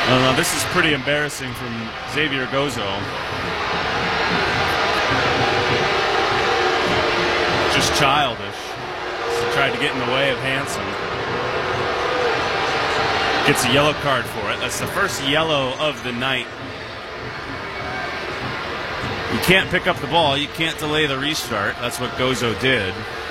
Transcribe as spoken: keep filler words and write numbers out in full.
Oh, no, this is pretty embarrassing from Xavier Gozo. Just childish. He tried to get in the way of Hansen. Gets a yellow card for it. That's the first yellow of the night. You can't pick up the ball. You can't delay the restart. That's what Gozo did.